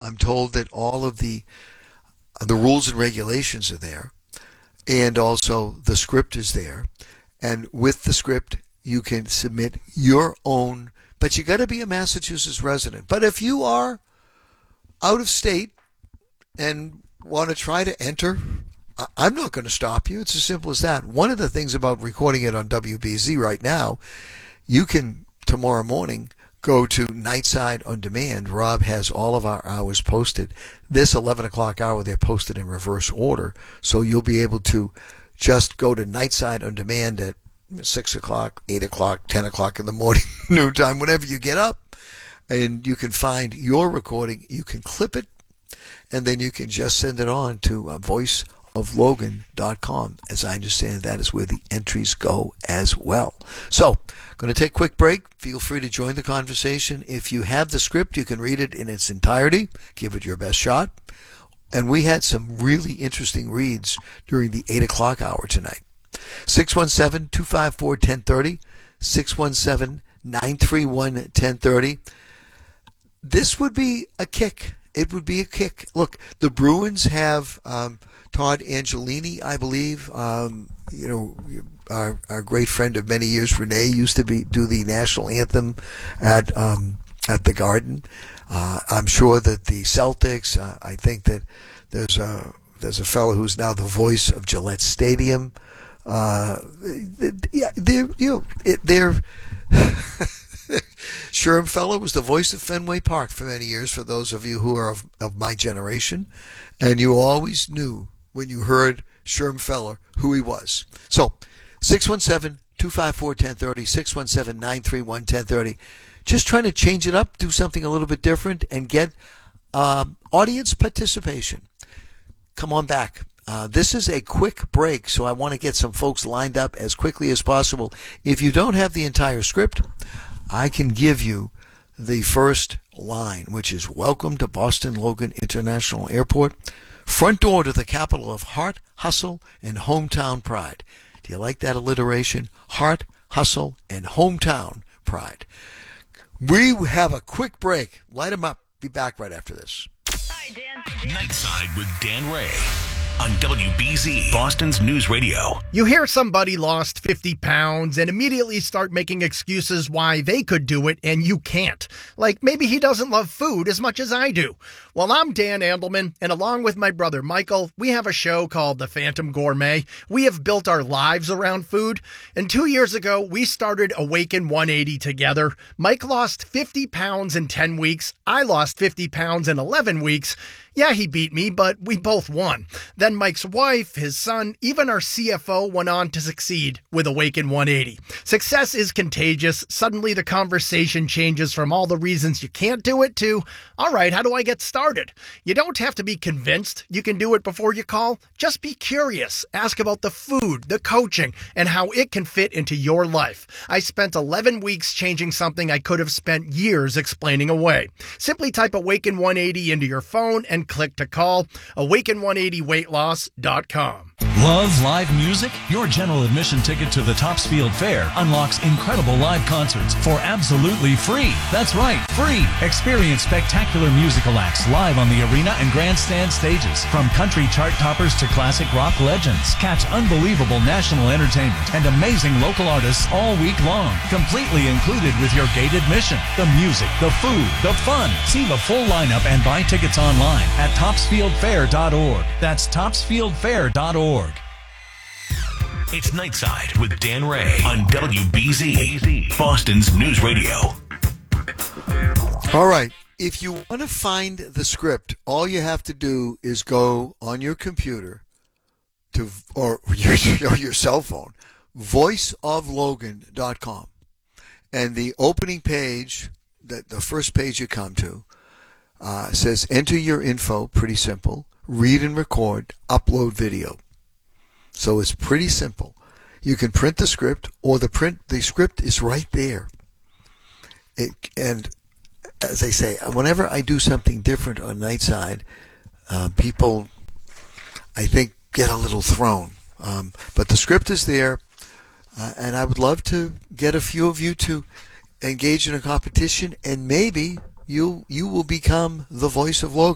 I'm told that all of the rules and regulations are there, and also the script is there. And with the script, you can submit your own, but you got to be a Massachusetts resident. But if you are out of state and want to try to enter, I'm not going to stop you. It's as simple as that. One of the things about recording it on WBZ right now, you can, tomorrow morning, go to Nightside on Demand. Rob has all of our hours posted. This 11 o'clock hour, they're posted in reverse order. So you'll be able to just go to Nightside on Demand at 6 o'clock, 8 o'clock, 10 o'clock in the morning, noontime, whenever you get up. And you can find your recording. You can clip it, and then you can just send it on to voiceoflogan.com. As I understand, that is where the entries go as well. So, going to take a quick break. Feel free to join the conversation. If you have the script, you can read it in its entirety. Give it your best shot. And we had some really interesting reads during the 8 o'clock hour tonight. 617-254-1030, 617-931-1030. This would be a kick. It would be a kick. Look, the Bruins have Todd Angelini, I believe. Our great friend of many years, Renee, used to do the national anthem at the Garden. I'm sure that the Celtics. I think that there's a fellow who's now the voice of Gillette Stadium. They're Shermfellow was the voice of Fenway Park for many years, for those of you who are of my generation. And you always knew when you heard Shermfellow who he was. So, 617-254-1030, 617-931-1030. Just trying to change it up, do something a little bit different, and get audience participation. Come on back. This is a quick break, so I want to get some folks lined up as quickly as possible. If you don't have the entire script, I can give you the first line, which is "Welcome to Boston Logan International Airport, front door to the capital of heart, hustle, and hometown pride." Do you like that alliteration? Heart, hustle, and hometown pride. We have a quick break. Light them up. Be back right after this. Hi, Dan. Nightside with Dan Ray on WBZ, Boston's News Radio. You hear somebody lost 50 pounds and immediately start making excuses why they could do it and you can't. Like maybe he doesn't love food as much as I do. Well, I'm Dan Andelman, and along with my brother Michael, we have a show called The Phantom Gourmet. We have built our lives around food, and 2 years ago, we started Awaken 180 together. Mike lost 50 pounds in 10 weeks. I lost 50 pounds in 11 weeks. Yeah, he beat me, but we both won. Then Mike's wife, his son, even our CFO went on to succeed with Awaken 180. Success is contagious. Suddenly the conversation changes from all the reasons you can't do it to, all right, how do I get started? You don't have to be convinced you can do it before you call. Just be curious. Ask about the food, the coaching, and how it can fit into your life. I spent 11 weeks changing something I could have spent years explaining away. Simply type Awaken 180 into your phone and click to call. Awaken180weightloss.com. Love live music? Your general admission ticket to the Topsfield Fair unlocks incredible live concerts for absolutely free. That's right, free. Experience spectacular musical acts live on the arena and grandstand stages. From country chart toppers to classic rock legends. Catch unbelievable national entertainment and amazing local artists all week long. Completely included with your gate admission. The music, the food, the fun. See the full lineup and buy tickets online at topsfieldfair.org. That's topsfieldfair.org. It's Nightside with Dan Ray on WBZ, Boston's News Radio. All right. If you want to find the script, all you have to do is go on your computer or your cell phone, voiceoflogan.com. And the opening page, the first page you come to, says enter your info, pretty simple, read and record, upload video. So it's pretty simple. You can print the script, or the script is right there. And as I say, whenever I do something different on Nightside, people, I think, get a little thrown. But the script is there, and I would love to get a few of you to engage in a competition, and maybe you will become the voice of Logan.